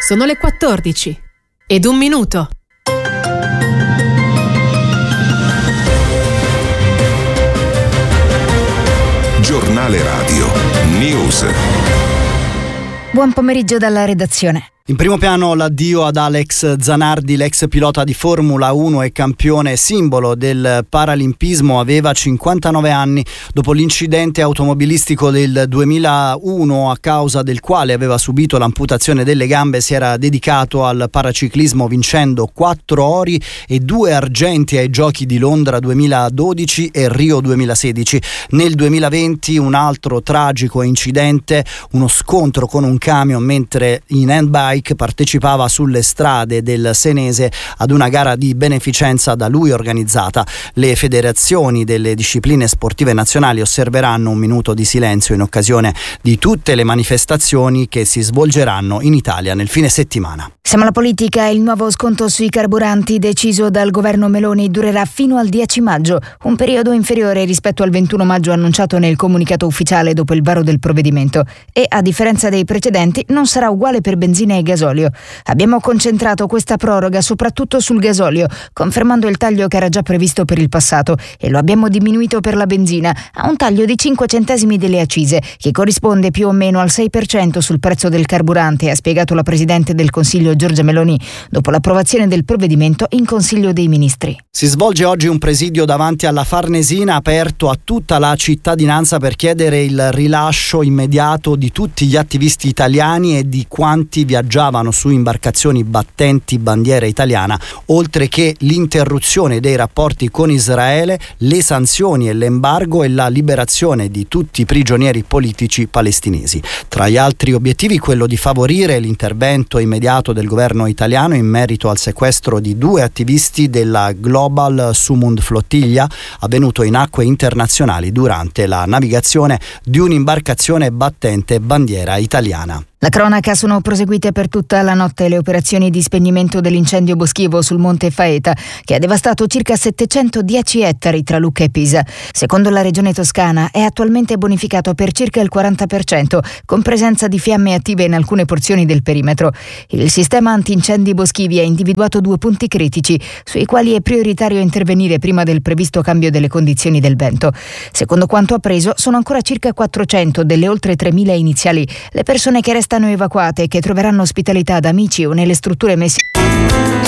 Sono le 14 ed 1 minuto. Giornale Radio News. Buon pomeriggio dalla redazione. In primo piano l'addio ad Alex Zanardi, l'ex pilota di Formula 1 e campione simbolo del paralimpismo. Aveva 59 anni dopo l'incidente automobilistico del 2001 a causa del quale aveva subito l'amputazione delle gambe. Si era dedicato al paraciclismo vincendo 4 ori e 2 argenti ai Giochi di Londra 2012 e Rio 2016. Nel 2020 un altro tragico incidente, uno scontro con un camion mentre in handbike partecipava sulle strade del Senese ad una gara di beneficenza da lui organizzata. Le federazioni delle discipline sportive nazionali osserveranno un minuto di silenzio in occasione di tutte le manifestazioni che si svolgeranno in Italia nel fine settimana. Siamo alla politica. Il nuovo sconto sui carburanti deciso dal governo Meloni durerà fino al 10 maggio, un periodo inferiore rispetto al 21 maggio annunciato nel comunicato ufficiale dopo il varo del provvedimento, e a differenza dei precedenti non sarà uguale per benzina e gasolio. Abbiamo concentrato questa proroga soprattutto sul gasolio, confermando il taglio che era già previsto per il passato, e lo abbiamo diminuito per la benzina a un taglio di 5 centesimi delle accise, che corrisponde più o meno al 6% sul prezzo del carburante, ha spiegato la Presidente del Consiglio Giorgia Meloni dopo l'approvazione del provvedimento in Consiglio dei Ministri. Si svolge oggi un presidio davanti alla Farnesina aperto a tutta la cittadinanza per chiedere il rilascio immediato di tutti gli attivisti italiani e di quanti viaggiavano su imbarcazioni battenti bandiera italiana, oltre che l'interruzione dei rapporti con Israele, le sanzioni e l'embargo e la liberazione di tutti i prigionieri politici palestinesi. Tra gli altri obiettivi quello di favorire l'intervento immediato del governo italiano in merito al sequestro di 2 attivisti della Global Sumund Flottiglia avvenuto in acque internazionali durante la navigazione di un'imbarcazione battente bandiera italiana. La cronaca: sono proseguite per tutta la notte le operazioni di spegnimento dell'incendio boschivo sul Monte Faeta, che ha devastato circa 710 ettari tra Lucca e Pisa. Secondo la Regione Toscana è attualmente bonificato per circa il 40%, con presenza di fiamme attive in alcune porzioni del perimetro. Il sistema antincendi boschivi ha individuato 2 punti critici, sui quali è prioritario intervenire prima del previsto cambio delle condizioni del vento. Secondo quanto appreso, sono ancora circa 400 delle oltre 3.000 iniziali le persone che restano evacuate e che troveranno ospitalità da amici o nelle strutture messe